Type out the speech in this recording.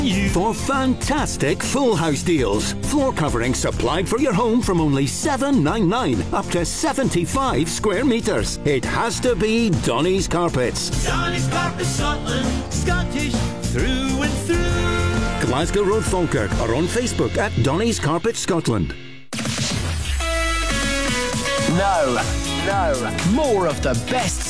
For fantastic full house deals. Floor covering supplied for your home from only $7.99 up to 75 square metres. It has to be Donny's Carpets. Donny's Carpets Scotland, Scottish through and through. Glasgow Road, Falkirk, or on Facebook at Donny's Carpets Scotland. No. More of the best